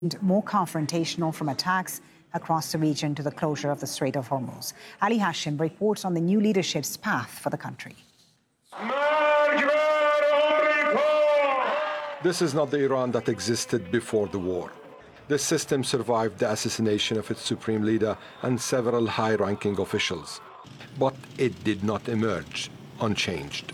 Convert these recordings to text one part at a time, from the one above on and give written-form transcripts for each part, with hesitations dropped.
more confrontational from attacks across the region to the closure of the Strait of Hormuz. Ali Hashim reports on the new leadership's path for the country. This is not the Iran that existed before the war. The system survived the assassination of its supreme leader and several high-ranking officials. But it did not emerge unchanged.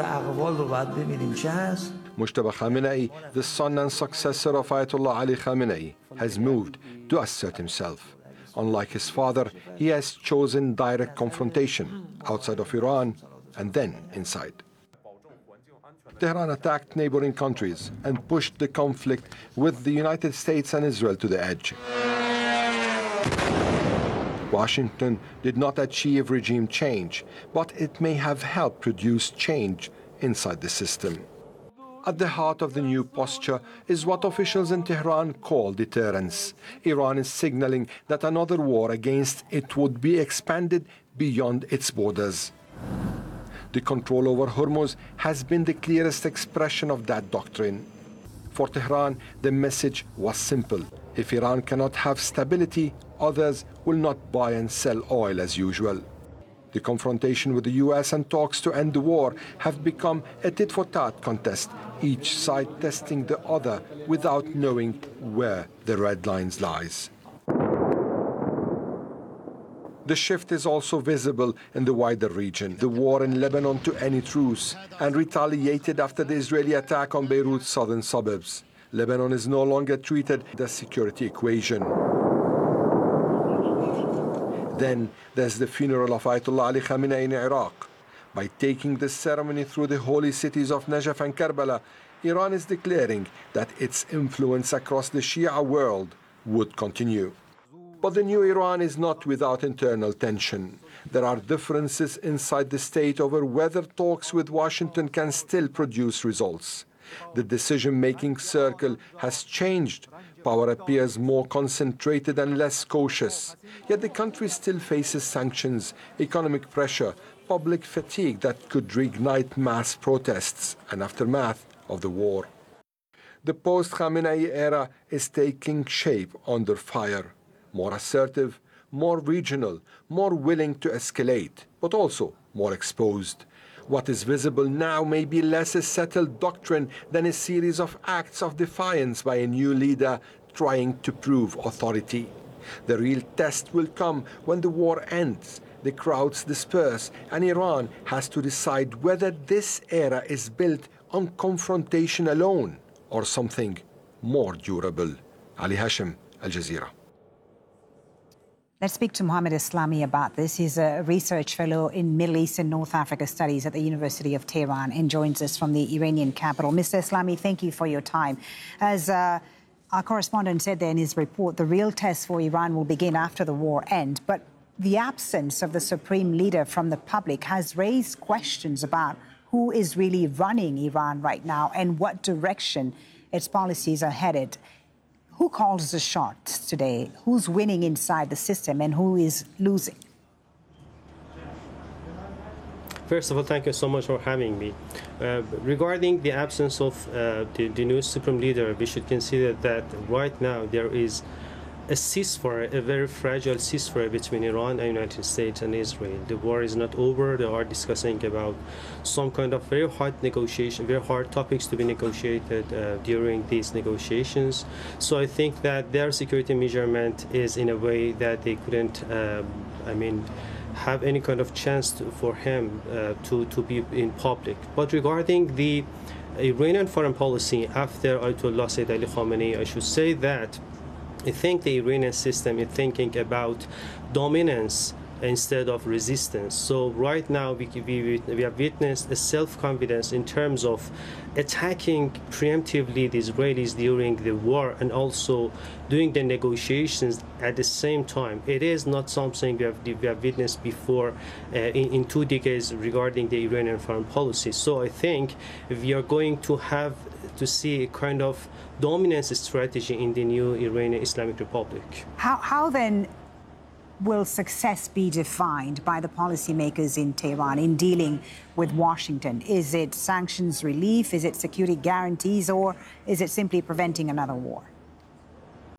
Mujtaba Khamenei, the son and successor of Ayatollah Ali Khamenei, has moved to assert himself. Unlike his father, he has chosen direct confrontation outside of Iran and then inside. Tehran attacked neighboring countries and pushed the conflict with the United States and Israel to the edge. Washington did not achieve regime change, but it may have helped produce change inside the system. At the heart of the new posture is what officials in Tehran call deterrence. Iran is signaling that another war against it would be expanded beyond its borders. The control over Hormuz has been the clearest expression of that doctrine. For Tehran, the message was simple. If Iran cannot have stability, others will not buy and sell oil as usual. The confrontation with the US and talks to end the war have become a tit-for-tat contest, each side testing the other without knowing where the red lines lies. The shift is also visible in the wider region. The war in Lebanon to any truce and retaliated after the Israeli attack on Beirut's southern suburbs. Lebanon is no longer treated as a security equation. Then there's the funeral of Ayatollah Ali Khamenei in Iraq. By taking the ceremony through the holy cities of Najaf and Karbala, Iran is declaring that its influence across the Shia world would continue. But the new Iran is not without internal tension. There are differences inside the state over whether talks with Washington can still produce results. The decision-making circle has changed. Power appears more concentrated and less cautious. Yet the country still faces sanctions, economic pressure, public fatigue that could reignite mass protests, and aftermath of the war. The post-Khamenei era is taking shape under fire. More assertive, more regional, more willing to escalate, but also more exposed. What is visible now may be less a settled doctrine than a series of acts of defiance by a new leader trying to prove authority. The real test will come when the war ends, the crowds disperse, and Iran has to decide whether this era is built on confrontation alone or something more durable. Ali Hashim, Al Jazeera. Let's speak to Mohammed Islami about this. He's a research fellow in Middle East and North Africa studies at the University of Tehran and joins us from the Iranian capital. Mr. Islami, thank you for your time. As our correspondent said there in his report, the real test for Iran will begin after the war ends. But the absence of the supreme leader from the public has raised questions about who is really running Iran right now and what direction its policies are headed. Who calls the shots today? Who's winning inside the system and who is losing? First of all, thank you so much for having me. Regarding the absence of the new supreme leader, we should consider that right now there is a ceasefire, a very fragile ceasefire between Iran and the United States and Israel. The war is not over. They are discussing about some kind of very hard negotiation, very hard topics to be negotiated during these negotiations. So I think that their security measurement is in a way that they couldn't, have any kind of chance for him to be in public. But regarding the Iranian foreign policy after Ayatollah Sayyid Ali Khamenei, I should say that I think the Iranian system is thinking about dominance instead of resistance. So right now we have witnessed a self-confidence in terms of attacking preemptively the Israelis during the war and also doing the negotiations at the same time. It is not something we have witnessed before in 2 decades regarding the Iranian foreign policy. So I think we are going to have to see a kind of dominance strategy in the new Iranian Islamic Republic. How then will success be defined by the policymakers in Tehran in dealing with Washington? Is it sanctions relief? Is it security guarantees? Or is it simply preventing another war?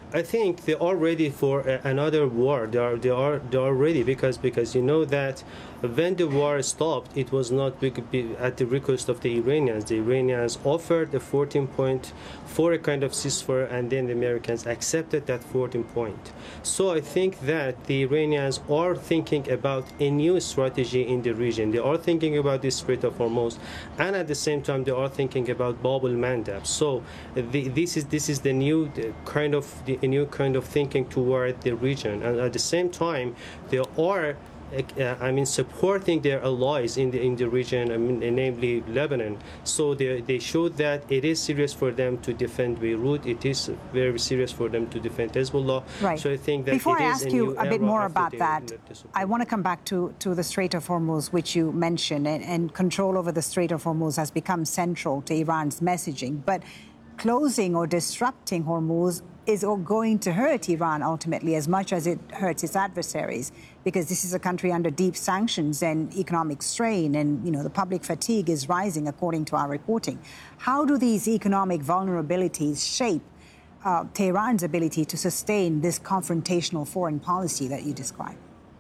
I think they are ready for another war. They are ready because you know that when the war stopped, it was not at the request of the Iranians. The Iranians offered a 14 point for a kind of ceasefire, and then the Americans accepted that 14 point. So I think that the Iranians are thinking about a new strategy in the region. They are thinking about the Strait of Hormuz, and at the same time they are thinking about Bab al-Mandab. So this is the new kind of thinking toward the region, and at the same time they are supporting their allies in the region, namely Lebanon. So they showed that it is serious for them to defend Beirut. It is very serious for them to defend Hezbollah. Right. So I think that before it I is ask a you new a bit era more after about that, I want to come back to the Strait of Hormuz, which you mentioned, and control over the Strait of Hormuz has become central to Iran's messaging. But closing or disrupting Hormuz is going to hurt Iran ultimately as much as it hurts its adversaries, because this is a country under deep sanctions and economic strain, and the public fatigue is rising according to our reporting. How do these economic vulnerabilities shape Tehran's ability to sustain this confrontational foreign policy that you described?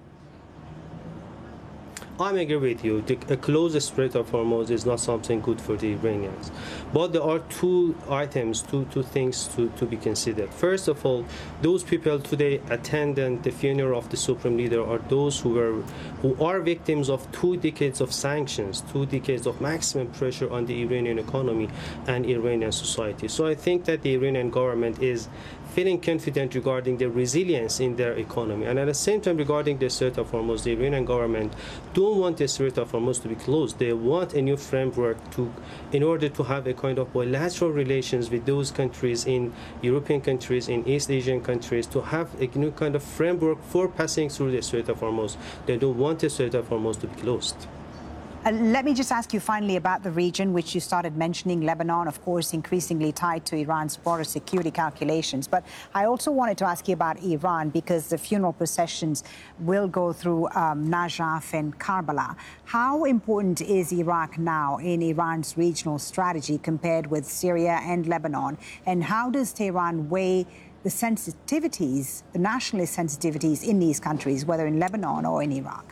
I agree with you. A closed Strait of Hormuz is not something good for the Iranians. But there are two things to be considered. First of all, those people today attending the funeral of the Supreme Leader are those who are victims of 2 decades of sanctions, 2 decades of maximum pressure on the Iranian economy and Iranian society. So I think that the Iranian government is feeling confident regarding the resilience in their economy. And at the same time, regarding the Strait of Hormuz, the Iranian government don't want the Strait of Hormuz to be closed. They want a new framework in order to have a kind of bilateral relations with those countries, in European countries, in East Asian countries, to have a new kind of framework for passing through the Strait of Hormuz. They don't want the Strait of Hormuz to be closed. Let me just ask you finally about the region, which you started mentioning. Lebanon, of course, increasingly tied to Iran's broader security calculations. But I also wanted to ask you about Iran, because the funeral processions will go through Najaf and Karbala. How important is Iraq now in Iran's regional strategy compared with Syria and Lebanon? And how does Tehran weigh the sensitivities, the nationalist sensitivities in these countries, whether in Lebanon or in Iraq?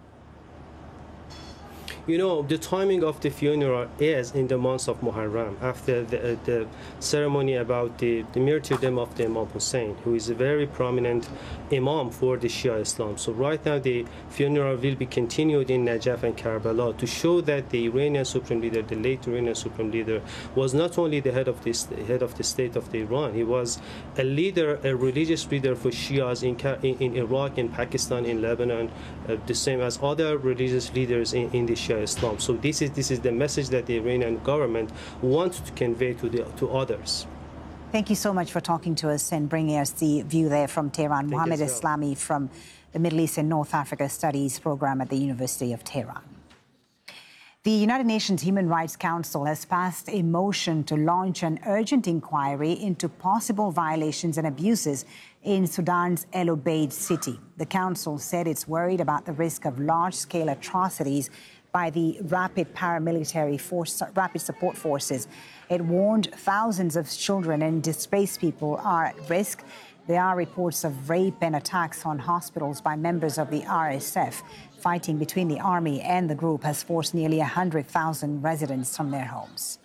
The timing of the funeral is in the month of Muharram, after the ceremony about the martyrdom of the Imam Hussein, who is a very prominent Imam for the Shia Islam. So right now the funeral will be continued in Najaf and Karbala to show that the Iranian Supreme Leader, the late Iranian Supreme Leader, was not only the head of the state of Iran, he was a leader, a religious leader for Shias in Iraq, in Pakistan, in Lebanon, the same as other religious leaders in the Shia Islam. So this is the message that the Iranian government wants to convey to others. Thank you so much for talking to us and bringing us the view there from Tehran. Mohammed Eslami from the Middle East and North Africa Studies program at the University of Tehran. The United Nations Human Rights Council has passed a motion to launch an urgent inquiry into possible violations and abuses in Sudan's El Obeid city. The council said it's worried about the risk of large-scale atrocities by the rapid support forces. It warned thousands of children and displaced people are at risk. There are reports of rape and attacks on hospitals by members of the RSF. Fighting between the army and the group has forced nearly 100,000 residents from their homes.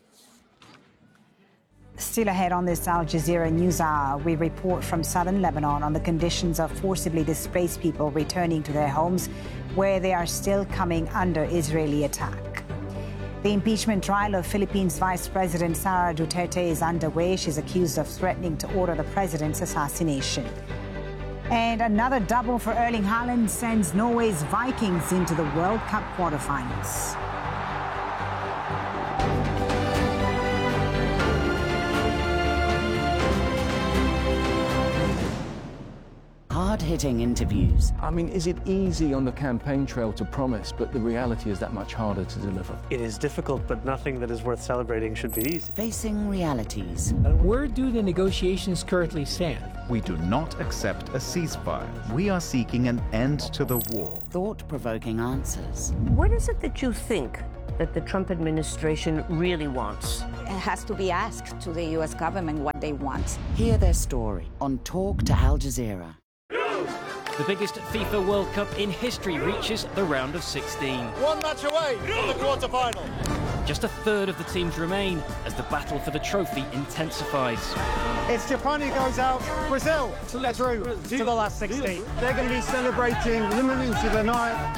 Still ahead on this Al Jazeera News Hour, we report from southern Lebanon on the conditions of forcibly displaced people returning to their homes, where they are still coming under Israeli attack. The impeachment trial of Philippines Vice President Sara Duterte is underway. She's accused of threatening to order the president's assassination. And another double for Erling Haaland sends Norway's Vikings into the World Cup quarterfinals. Hard-hitting interviews. I mean, is it easy on the campaign trail to promise, but the reality is that much harder to deliver? It is difficult, but nothing that is worth celebrating should be easy. Facing realities. Where do the negotiations currently stand? We do not accept a ceasefire. We are seeking an end to the war. Thought-provoking answers. What is it that you think that the Trump administration really wants. It has to be asked to the U.S. government what they want. Hear their story on Talk to Al Jazeera. The biggest FIFA World Cup in history reaches the round of 16. One match away from the quarter-final. Just a third of the teams remain as the battle for the trophy intensifies. It's Japan who goes out. Brazil through to the last 16. They're going to be celebrating the minutes of the night.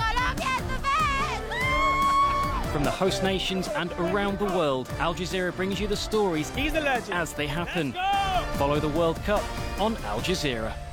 From the host nations and around the world, Al Jazeera brings you the stories as they happen. Follow the World Cup on Al Jazeera.